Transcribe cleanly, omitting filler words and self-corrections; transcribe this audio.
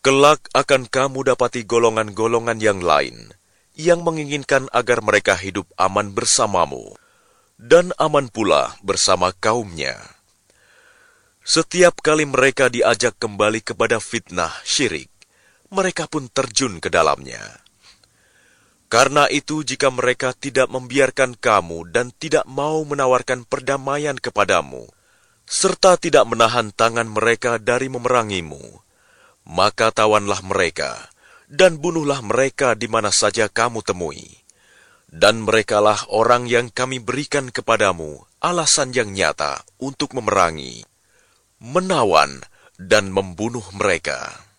Kelak akan kamu dapati golongan-golongan yang lain yang menginginkan agar mereka hidup aman bersamamu, dan aman pula bersama kaumnya. Setiap kali mereka diajak kembali kepada fitnah syirik, mereka pun terjun ke dalamnya. Karena itu, jika mereka tidak membiarkan kamu dan tidak mau menawarkan perdamaian kepadamu, serta tidak menahan tangan mereka dari memerangimu, maka tawanlah mereka, dan bunuhlah mereka di mana saja kamu temui. Dan merekalah orang yang kami berikan kepadamu alasan yang nyata untuk memerangi, menawan, dan membunuh mereka.